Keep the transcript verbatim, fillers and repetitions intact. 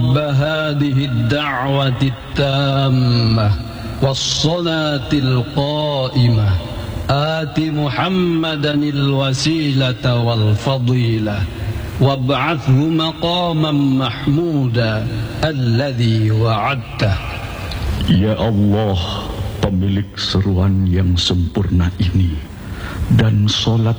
رب هذه الدعوة التامة والصلاة القائمة آت محمدا الوسيلة والفضيلة وابعثه مقاما محمودا الذي وعدته. Ya Allah, pemilik seruan yang sempurna ini dan salat